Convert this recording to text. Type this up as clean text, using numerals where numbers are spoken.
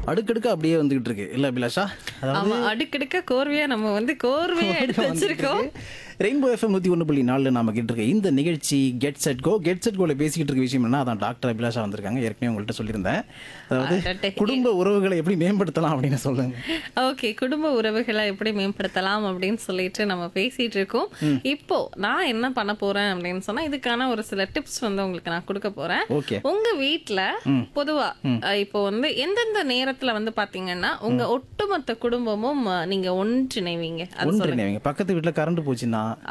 அடுக்கடுக்கா அப்படியே வந்துகிட்டு இருக்கு இல்ல அபிலாஷா? அதாவது ஆமா, அடுக்கடுக்க கோர்வையா நம்ம வந்து கோர்வையா எடுத்து வச்சிருக்கோம். ரெயின்போ எஃப்எம் 101.4 நாம கேட்டு இருக்க இந்த நிகழ்ச்சி get set go. Get set கோல பேசிக்கிட்டு இருக்க விஷயம் என்ன, அதான் டாக்டர் அபிலாஷா வந்திருக்காங்க. ஏற்கனவே உங்கள்கிட்ட சொல்லியிருந்தேன். அதாவது அடடே. குடும்ப உறவுகளை எப்படி மேம்படுத்தலாம் அப்படின்னு சொல்லுங்க. ஓகே, குடும்ப உறவுகளை எப்படி மேம்படுத்தலாம் அப்படின்னு சொல்லிட்டு நம்ம பேசிட்டு இருக்கோம். இப்போ நான் என்ன பண்ண போறேன் அப்படின்னு சொன்னா, இதுக்கான ஒரு சில டிப்ஸ் வந்து உங்களுக்கு நான் கொடுக்க போறேன். ஓகே. உங்க வீட்ல பொதுவா இப்போ வந்து எந்தெந்த நேரத்துல வந்து பாத்தீங்கன்னா உங்க ஒட்டுமொத்த குடும்பமும் நீங்க ஒன்றிணைவீங்க? அது சொல்லுங்க. ஒன்றிணைவீங்க. பக்கத்து வீட்டுல கரண்ட் போச்சுன்னா